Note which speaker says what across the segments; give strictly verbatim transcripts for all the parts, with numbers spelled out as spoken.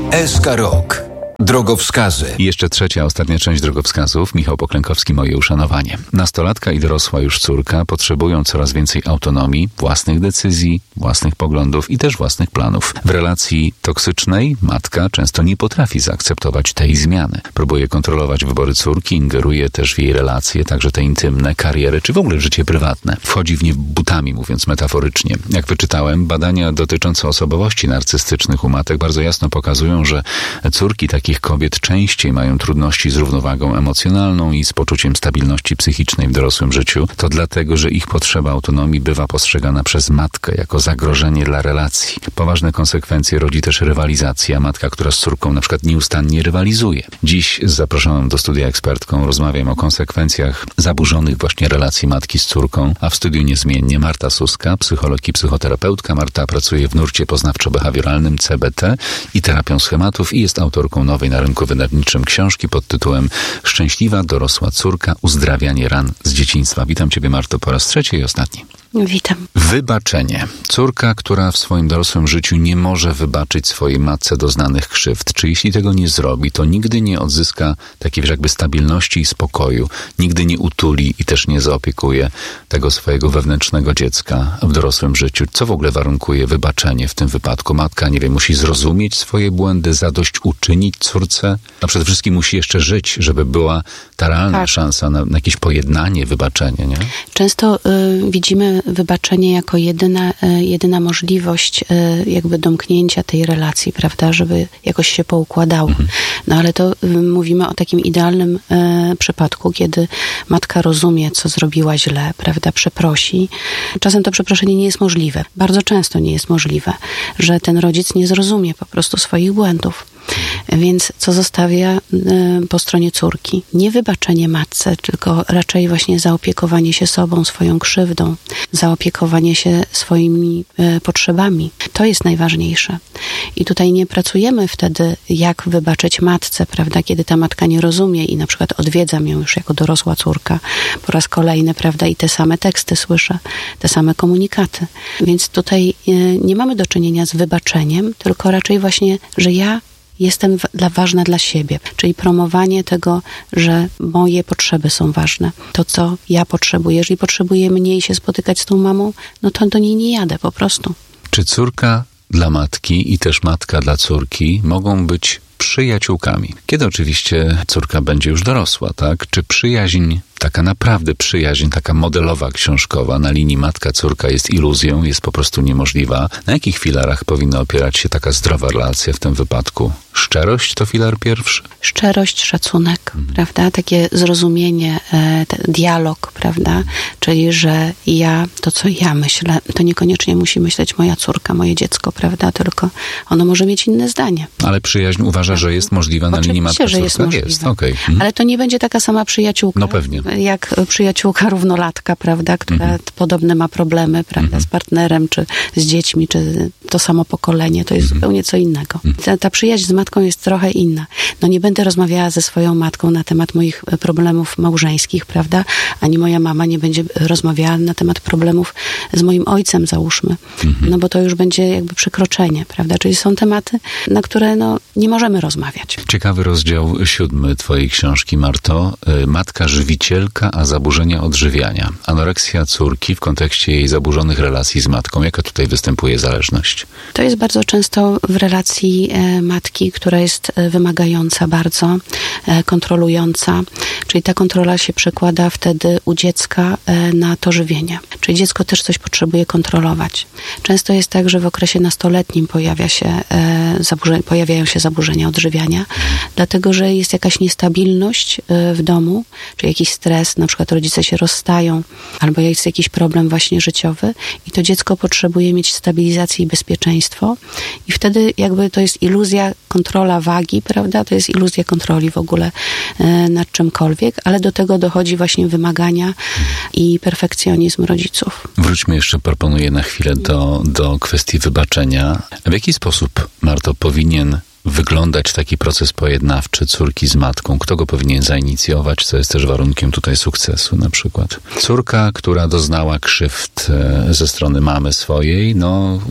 Speaker 1: S K Rok. Drogowskazy.
Speaker 2: I jeszcze trzecia, ostatnia część drogowskazów. Michał Poklękowski, moje uszanowanie. Nastolatka i dorosła już córka potrzebują coraz więcej autonomii, własnych decyzji, własnych poglądów i też własnych planów. W relacji toksycznej matka często nie potrafi zaakceptować tej zmiany. Próbuje kontrolować wybory córki, ingeruje też w jej relacje, także te intymne, kariery czy w ogóle życie prywatne. Wchodzi w nie butami, mówiąc metaforycznie. Jak wyczytałem, badania dotyczące osobowości narcystycznych u matek bardzo jasno pokazują, że córki takich kobiet częściej mają trudności z równowagą emocjonalną i z poczuciem stabilności psychicznej w dorosłym życiu. To dlatego, że ich potrzeba autonomii bywa postrzegana przez matkę jako zagrożenie dla relacji. Poważne konsekwencje rodzi też rywalizacja. Matka, która z córką na przykład nieustannie rywalizuje. Dziś z zaproszoną do studia ekspertką rozmawiam o konsekwencjach zaburzonych właśnie relacji matki z córką, a w studiu niezmiennie Marta Suska, psycholog i psychoterapeutka. Marta pracuje w nurcie poznawczo-behawioralnym C B T i terapią schematów i jest autorką nowej na rynku wydawniczym książki pod tytułem Szczęśliwa dorosła córka. Uzdrawianie ran z dzieciństwa. Witam Ciebie, Marto, po raz trzeci i ostatni.
Speaker 3: Witam.
Speaker 2: Wybaczenie. Córka, która w swoim dorosłym życiu nie może wybaczyć swojej matce doznanych krzywd. Czy jeśli tego nie zrobi, to nigdy nie odzyska takiej jakby stabilności i spokoju. Nigdy nie utuli i też nie zaopiekuje tego swojego wewnętrznego dziecka w dorosłym życiu. Co w ogóle warunkuje wybaczenie w tym wypadku? Matka, nie wiem, musi zrozumieć swoje błędy, zadośćuczynić córce, a przede wszystkim musi jeszcze żyć, żeby była ta realna tak. szansa na, na jakieś pojednanie, wybaczenie, nie?
Speaker 3: Często y, widzimy wybaczenie jako jedyna, jedyna możliwość jakby domknięcia tej relacji, prawda, żeby jakoś się poukładało. Mhm. No ale to mówimy o takim idealnym przypadku, kiedy matka rozumie, co zrobiła źle, prawda, przeprosi. Czasem to przeproszenie nie jest możliwe. Bardzo często nie jest możliwe, że ten rodzic nie zrozumie po prostu swoich błędów. Więc co zostawia y, po stronie córki? Nie wybaczenie matce, tylko raczej właśnie zaopiekowanie się sobą, swoją krzywdą, zaopiekowanie się swoimi y, potrzebami. To jest najważniejsze. I tutaj nie pracujemy wtedy, jak wybaczyć matce, prawda, kiedy ta matka nie rozumie i na przykład odwiedzam ją już jako dorosła córka po raz kolejny, prawda, i te same teksty słyszę, te same komunikaty. Więc tutaj y, nie mamy do czynienia z wybaczeniem, tylko raczej właśnie, że ja jestem dla, ważna dla siebie, czyli promowanie tego, że moje potrzeby są ważne. To, co ja potrzebuję. Jeżeli potrzebuję mniej się spotykać z tą mamą, no to do niej nie jadę po prostu.
Speaker 2: Czy córka dla matki i też matka dla córki mogą być przyjaciółkami? Kiedy oczywiście córka będzie już dorosła, tak? Czy przyjaźń, taka naprawdę przyjaźń, taka modelowa, książkowa na linii matka-córka jest iluzją, jest po prostu niemożliwa? Na jakich filarach powinna opierać się taka zdrowa relacja w tym wypadku? Szczerość to filar pierwszy?
Speaker 3: Szczerość, szacunek, mhm. prawda? Takie zrozumienie, e, dialog, prawda? Czyli, że ja, to co ja myślę, to niekoniecznie musi myśleć moja córka, moje dziecko, prawda? Tylko ono może mieć inne zdanie.
Speaker 2: Ale przyjaźń uważa, że jest możliwa na
Speaker 3: Oczywiście,
Speaker 2: linii matka-córka?
Speaker 3: że jest możliwa.
Speaker 2: Jest, okay. mhm.
Speaker 3: Ale to nie będzie taka sama przyjaciółka.
Speaker 2: No pewnie.
Speaker 3: Jak przyjaciółka równolatka, prawda? Która mhm. podobne ma problemy, prawda? Mhm. Z partnerem, czy z dziećmi, czy to samo pokolenie. To jest mhm. zupełnie co innego. Mhm. Ta, ta przyjaźń z matką jest trochę inna. No nie będę rozmawiała ze swoją matką na temat moich problemów małżeńskich, prawda? Ani moja mama nie będzie rozmawiała na temat problemów z moim ojcem, załóżmy. Mhm. No bo to już będzie jakby przekroczenie, prawda? Czyli są tematy, na które no nie możemy rozmawiać.
Speaker 2: Ciekawy rozdział siódmy twojej książki, Marto. Matka żywicielka, a zaburzenia odżywiania. Anoreksja córki w kontekście jej zaburzonych relacji z matką. Jaka tutaj występuje zależność?
Speaker 3: To jest bardzo często w relacji e, matki, która jest e, wymagająca bardzo, e, kontrolująca. Czyli ta kontrola się przekłada wtedy u dziecka e, na to żywienie. Czyli dziecko też coś potrzebuje kontrolować. Często jest tak, że w okresie nastoletnim pojawia się, e, zaburze- pojawiają się zaburzenia odżywiania, dlatego że jest jakaś niestabilność e, w domu, czy jakiś stres, na przykład rodzice się rozstają, albo jest jakiś problem właśnie życiowy i to dziecko potrzebuje mieć stabilizację i bezpieczeństwo i wtedy jakby to jest iluzja, kontrola wagi, prawda? To jest iluzja kontroli w ogóle e, nad czymkolwiek, ale do tego dochodzi właśnie wymagania i perfekcjonizm rodziców.
Speaker 2: Wróćmy jeszcze, proponuję na chwilę do, do kwestii wybaczenia. W jaki sposób, Marto, powinien wyglądać taki proces pojednawczy córki z matką? Kto go powinien zainicjować? Co jest też warunkiem tutaj sukcesu na przykład? Córka, która doznała krzywd ze strony mamy swojej, no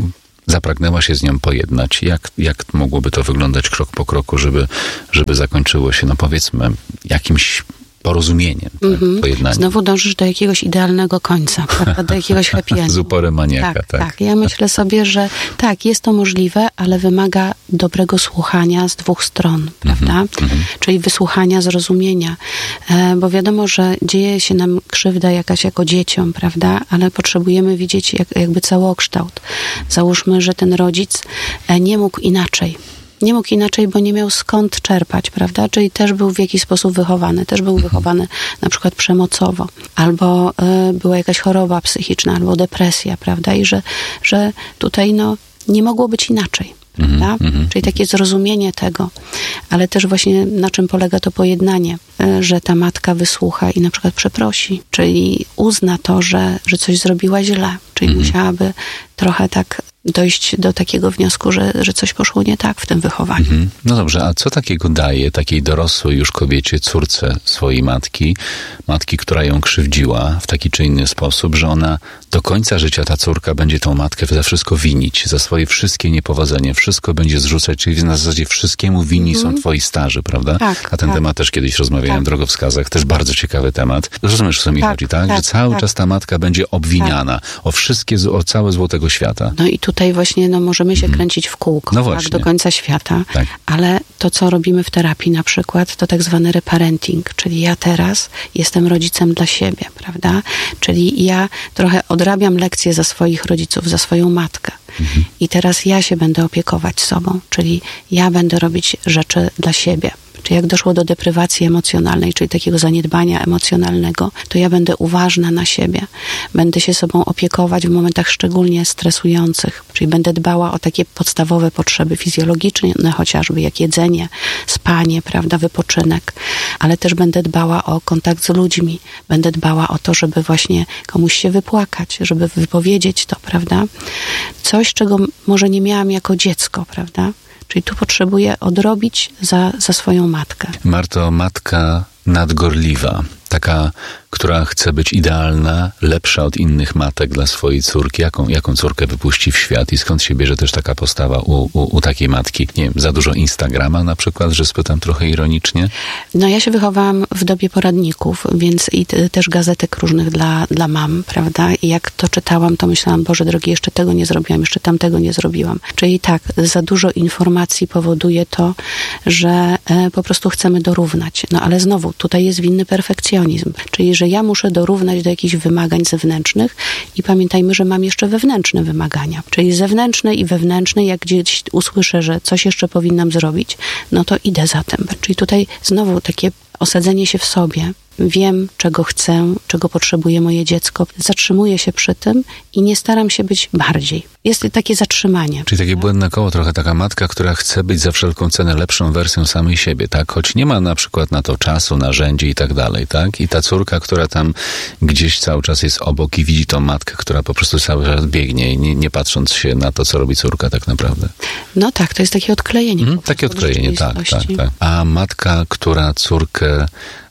Speaker 2: zapragnęła się z nią pojednać. Jak, jak mogłoby to wyglądać krok po kroku, żeby, żeby zakończyło się, no powiedzmy, jakimś porozumieniem, tak?
Speaker 3: Mm-hmm.
Speaker 2: Pojednaniem.
Speaker 3: Znowu dążysz do jakiegoś idealnego końca, prawda? Do jakiegoś happy endu.
Speaker 2: Z uporem maniaka,
Speaker 3: tak,
Speaker 2: tak.
Speaker 3: tak. Ja myślę sobie, że tak, jest to możliwe, ale wymaga dobrego słuchania z dwóch stron, prawda? Mm-hmm. Czyli wysłuchania, zrozumienia. E, bo wiadomo, że dzieje się nam krzywda jakaś jako dzieciom, prawda? Ale potrzebujemy widzieć jak, jakby całokształt. Załóżmy, że ten rodzic e, nie mógł inaczej. Nie mógł inaczej, bo nie miał skąd czerpać, prawda? Czyli też był w jakiś sposób wychowany. Też był wychowany na przykład przemocowo. Albo y, była jakaś choroba psychiczna, albo depresja, prawda? I że, że tutaj no, nie mogło być inaczej, prawda? Mm-hmm. Czyli takie zrozumienie tego. Ale też właśnie na czym polega to pojednanie? Y, że ta matka wysłucha i na przykład przeprosi. Czyli uzna to, że, że coś zrobiła źle. Czyli mm-hmm. musiałaby trochę tak dojść do takiego wniosku, że, że coś poszło nie tak w tym wychowaniu. Mhm.
Speaker 2: No dobrze, a co takiego daje takiej dorosłej już kobiecie, córce swojej matki, matki, która ją krzywdziła w taki czy inny sposób, że ona do końca życia, ta córka, będzie tą matkę za wszystko winić, za swoje wszystkie niepowodzenie, wszystko będzie zrzucać, czyli na zasadzie wszystkiemu winni mhm. są twoi starzy, prawda?
Speaker 3: Tak,
Speaker 2: a ten
Speaker 3: tak.
Speaker 2: temat też kiedyś rozmawiałem
Speaker 3: tak.
Speaker 2: w drogowskazach, też bardzo ciekawy temat. Rozumiesz, o co mi
Speaker 3: tak,
Speaker 2: chodzi, tak?
Speaker 3: tak
Speaker 2: że cały
Speaker 3: tak.
Speaker 2: czas ta matka będzie obwiniana tak. o wszystkie, o całe zło tego świata.
Speaker 3: No i tutaj właśnie no, możemy się kręcić w kółko,
Speaker 2: no
Speaker 3: tak, do końca świata,
Speaker 2: tak.
Speaker 3: ale to, co robimy w terapii na przykład, to tak zwany reparenting, czyli ja teraz jestem rodzicem dla siebie, prawda? Czyli ja trochę odrabiam lekcje za swoich rodziców, za swoją matkę. Mhm. I teraz ja się będę opiekować sobą, czyli ja będę robić rzeczy dla siebie. Czyli jak doszło do deprywacji emocjonalnej, czyli takiego zaniedbania emocjonalnego, to ja będę uważna na siebie. Będę się sobą opiekować w momentach szczególnie stresujących. Czyli będę dbała o takie podstawowe potrzeby fizjologiczne, chociażby jak jedzenie, spanie, prawda, wypoczynek. Ale też będę dbała o kontakt z ludźmi. Będę dbała o to, żeby właśnie komuś się wypłakać, żeby wypowiedzieć to, prawda. Coś, czego może nie miałam jako dziecko, prawda. Czyli tu potrzebuję odrobić za, za swoją matkę.
Speaker 2: Marto, matka nadgorliwa, taka, która chce być idealna, lepsza od innych matek dla swojej córki. Jaką, jaką córkę wypuści w świat i skąd się bierze też taka postawa u, u, u takiej matki? Nie wiem, za dużo Instagrama na przykład, że spytam trochę ironicznie?
Speaker 3: No ja się wychowałam w dobie poradników, więc i t- też gazetek różnych dla, dla mam, prawda? I jak to czytałam, to myślałam, Boże drogi, jeszcze tego nie zrobiłam, jeszcze tamtego nie zrobiłam. Czyli tak, za dużo informacji powoduje to, że e, po prostu chcemy dorównać. No ale znowu, tutaj jest winny perfekcjonizm. Czyli, że ja muszę dorównać do jakichś wymagań zewnętrznych i pamiętajmy, że mam jeszcze wewnętrzne wymagania. Czyli zewnętrzne i wewnętrzne, jak gdzieś usłyszę, że coś jeszcze powinnam zrobić, no to idę za tym. Czyli tutaj znowu takie osadzenie się w sobie. Wiem, czego chcę, czego potrzebuje moje dziecko. Zatrzymuję się przy tym i nie staram się być bardziej. Jest takie zatrzymanie.
Speaker 2: Czyli takie błędne koło, trochę taka matka, która chce być za wszelką cenę lepszą wersją samej siebie, tak? Choć nie ma na przykład na to czasu, narzędzi i tak dalej, tak? I ta córka, która tam gdzieś cały czas jest obok i widzi tą matkę, która po prostu cały czas biegnie, nie, nie patrząc się na to, co robi córka tak naprawdę.
Speaker 3: No tak, to jest takie odklejenie.
Speaker 2: Hmm? Takie odklejenie, tak, tak, tak. A matka, która córkę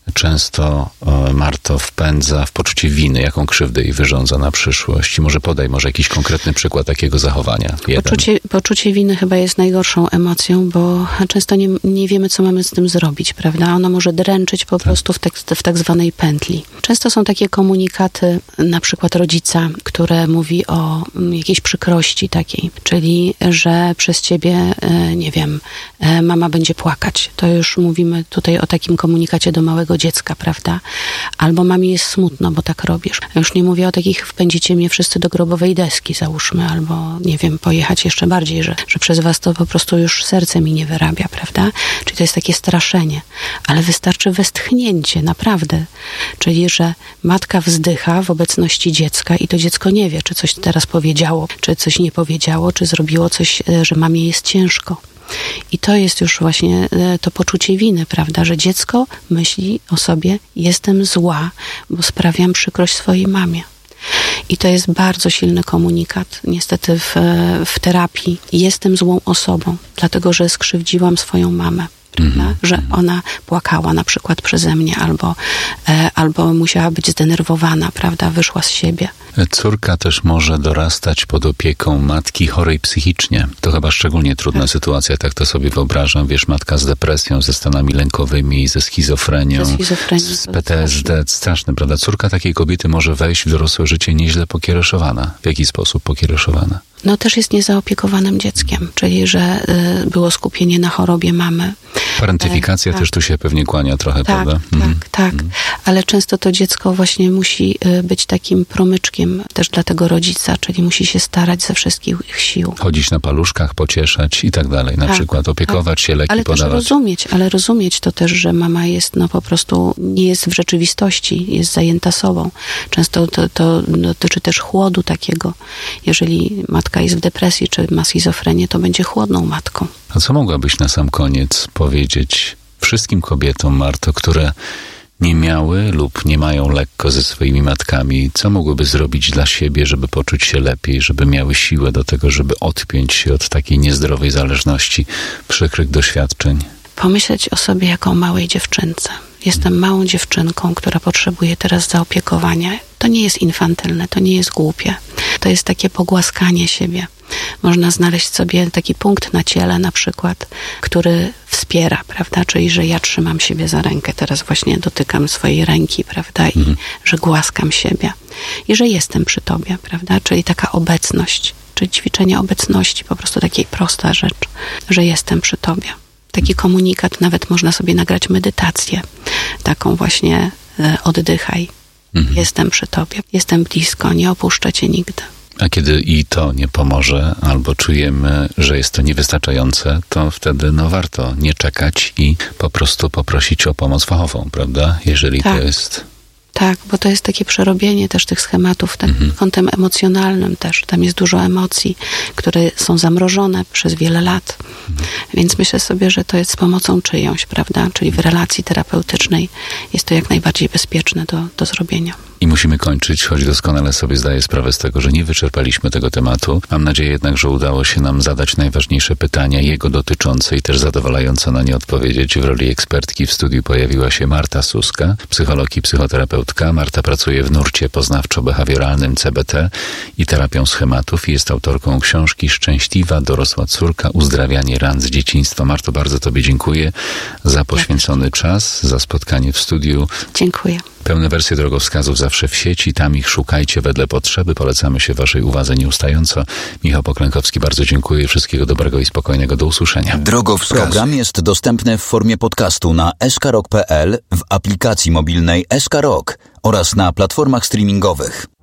Speaker 2: często, o, Marto, wpędza w poczucie winy, jaką krzywdę jej wyrządza na przyszłość. I może podaj może jakiś konkretny przykład takiego zachowania.
Speaker 3: Poczucie, poczucie winy chyba jest najgorszą emocją, bo często nie, nie wiemy, co mamy z tym zrobić, prawda? Ono może dręczyć po tak. prostu w, tek, w tak zwanej pętli. Często są takie komunikaty, na przykład rodzica, które mówi o jakiejś przykrości takiej, czyli, że przez ciebie, nie wiem, mama będzie płakać. To już mówimy tutaj o takim komunikacie do małego dziecka, prawda? Albo mamie jest smutno, bo tak robisz. Ja już nie mówię o takich wpędzicie mnie wszyscy do grobowej deski, załóżmy, albo nie wiem, pojechać jeszcze bardziej, że, że przez was to po prostu już serce mi nie wyrabia, prawda? Czyli to jest takie straszenie. Ale wystarczy westchnięcie, naprawdę. Czyli, że matka wzdycha w obecności dziecka i to dziecko nie wie, czy coś teraz powiedziało, czy coś nie powiedziało, czy zrobiło coś, że mamie jest ciężko. I to jest już właśnie to poczucie winy, prawda, że dziecko myśli o sobie, jestem zła, bo sprawiam przykrość swojej mamie. I to jest bardzo silny komunikat, niestety w, w terapii. Jestem złą osobą, dlatego że skrzywdziłam swoją mamę. prawda?
Speaker 2: Mhm.
Speaker 3: Że ona płakała na przykład przeze mnie, albo, e, albo musiała być zdenerwowana, prawda? Wyszła z siebie.
Speaker 2: Córka też może dorastać pod opieką matki chorej psychicznie. To chyba szczególnie trudna tak. sytuacja, tak to sobie wyobrażam. Wiesz, matka z depresją, ze stanami lękowymi, ze schizofrenią,
Speaker 3: ze schizofrenią,
Speaker 2: z P T S D. Straszne, prawda? Córka takiej kobiety może wejść w dorosłe życie nieźle pokiereszowana. W jaki sposób pokiereszowana?
Speaker 3: No też jest niezaopiekowanym dzieckiem, czyli że y, było skupienie na chorobie mamy.
Speaker 2: Parentyfikacja e, też tak. tu się pewnie kłania trochę,
Speaker 3: tak,
Speaker 2: prawda?
Speaker 3: Tak,
Speaker 2: mhm.
Speaker 3: tak. Mhm. Ale często to dziecko właśnie musi y, być takim promyczkiem też dla tego rodzica, czyli musi się starać ze wszystkich sił.
Speaker 2: Chodzić na paluszkach, pocieszać i tak dalej. Na
Speaker 3: tak,
Speaker 2: przykład opiekować tak. się, leki
Speaker 3: ale
Speaker 2: podawać.
Speaker 3: Ale też rozumieć, ale rozumieć to też, że mama jest no po prostu, nie jest w rzeczywistości, jest zajęta sobą. Często to, to dotyczy też chłodu takiego. Jeżeli matka jest w depresji, czy ma schizofrenię, to będzie chłodną matką.
Speaker 2: A co mogłabyś na sam koniec powiedzieć wszystkim kobietom, Marto, które nie miały lub nie mają lekko ze swoimi matkami? Co mogłyby zrobić dla siebie, żeby poczuć się lepiej, żeby miały siłę do tego, żeby odpiąć się od takiej niezdrowej zależności, przykrych doświadczeń?
Speaker 3: Pomyśleć o sobie jako o małej dziewczynce. Jestem małą dziewczynką, która potrzebuje teraz zaopiekowania. To nie jest infantylne, to nie jest głupie. To jest takie pogłaskanie siebie. Można znaleźć sobie taki punkt na ciele na przykład, który wspiera, prawda? Czyli, że ja trzymam siebie za rękę, teraz właśnie dotykam swojej ręki, prawda? I mhm. że głaskam siebie. I że jestem przy tobie, prawda? Czyli taka obecność, czyli ćwiczenie obecności, po prostu takiej prosta rzecz, że jestem przy tobie. Taki komunikat, nawet można sobie nagrać medytację, taką właśnie e, oddychaj, mhm. jestem przy tobie, jestem blisko, nie opuszczę cię nigdy.
Speaker 2: A kiedy i to nie pomoże, albo czujemy, że jest to niewystarczające, to wtedy no warto nie czekać i po prostu poprosić o pomoc fachową, prawda? Jeżeli
Speaker 3: tak.
Speaker 2: to jest...
Speaker 3: Tak, bo to jest takie przerobienie też tych schematów tak,
Speaker 2: mhm.
Speaker 3: kątem emocjonalnym też. Tam jest dużo emocji, które są zamrożone przez wiele lat. Mhm. Więc myślę sobie, że to jest z pomocą czyjąś, prawda? Czyli w relacji terapeutycznej jest to jak najbardziej bezpieczne do, do zrobienia.
Speaker 2: I musimy kończyć, choć doskonale sobie zdaję sprawę z tego, że nie wyczerpaliśmy tego tematu. Mam nadzieję jednak, że udało się nam zadać najważniejsze pytania, jego dotyczące i też zadowalająco na nie odpowiedzieć. W roli ekspertki w studiu pojawiła się Marta Suska, psycholog i psychoterapeutka. Marta pracuje w nurcie poznawczo-behawioralnym C B T i terapią schematów i jest autorką książki Szczęśliwa dorosła córka, uzdrawianie ran z dzieciństwa. Marto, bardzo tobie dziękuję za poświęcony ja czas, za spotkanie w studiu.
Speaker 3: Dziękuję.
Speaker 2: Pełne wersje drogowskazów zawsze w sieci, tam ich szukajcie wedle potrzeby. Polecamy się waszej uwadze nieustająco. Michał Poklękowski, bardzo dziękuję. Wszystkiego dobrego i spokojnego. Do usłyszenia.
Speaker 1: Drogowskazy.
Speaker 4: Program jest dostępny w formie podcastu na s k rock kropka p l, w aplikacji mobilnej S K Rock oraz na platformach streamingowych.